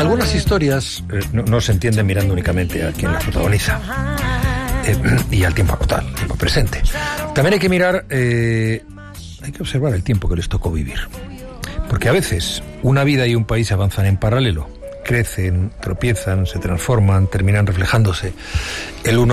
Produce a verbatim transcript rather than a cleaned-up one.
algunas historias eh, no, no se entienden mirando únicamente a quien las protagoniza eh, y al tiempo actual, al tiempo presente. También hay que mirar, eh, hay que observar el tiempo que les tocó vivir. Porque a veces una vida y un país avanzan en paralelo, crecen, tropiezan, se transforman, terminan reflejándose el uno